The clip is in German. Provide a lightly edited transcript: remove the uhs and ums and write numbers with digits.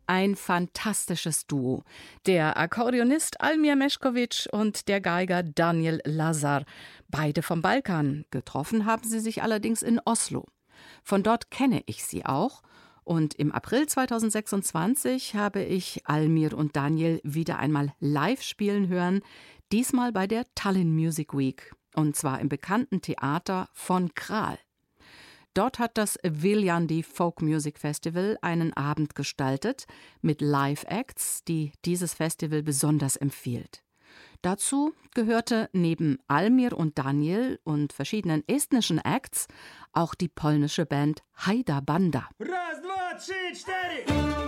Ein fantastisches Duo. Der Akkordeonist Almir Mešković und der Geiger Daniel Lazar. Beide vom Balkan. Getroffen haben sie sich allerdings in Oslo. Von dort kenne ich sie auch. Und im April 2026 habe ich Almir und Daniel wieder einmal live spielen hören. Diesmal bei der Tallinn Music Week. Und zwar im bekannten Theater von Kral. Dort hat das Viljandi Folk Music Festival einen Abend gestaltet mit Live-Acts, die dieses Festival besonders empfiehlt. Dazu gehörte neben Almir und Daniel und verschiedenen estnischen Acts auch die polnische Band Haida Banda. 1, 2, 3, 4.